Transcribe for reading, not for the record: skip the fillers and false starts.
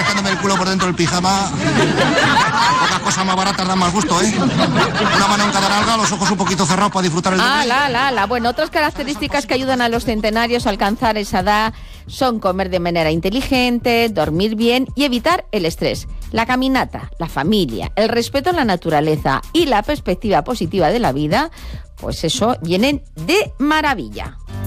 sacándome el culo por dentro del pijama. Pocas cosas más baratas dan más gusto, ¿eh? Una mano en cada nalga, los ojos un poquito cerrados para disfrutar el día. Bueno, otras características que ayudan a los centenarios a alcanzar esa edad son comer de manera inteligente, dormir bien y evitar el estrés. La caminata, la familia, el respeto a la naturaleza y la perspectiva positiva de la vida, pues eso, vienen de maravilla.